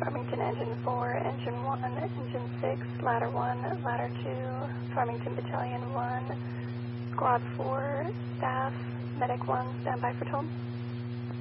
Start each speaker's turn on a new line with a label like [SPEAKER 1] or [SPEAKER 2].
[SPEAKER 1] Farmington Engine 4, Engine 1, Engine 6, Ladder 1, Ladder 2, Farmington Battalion 1, Squad 4, Staff, Medic 1, standby for tone.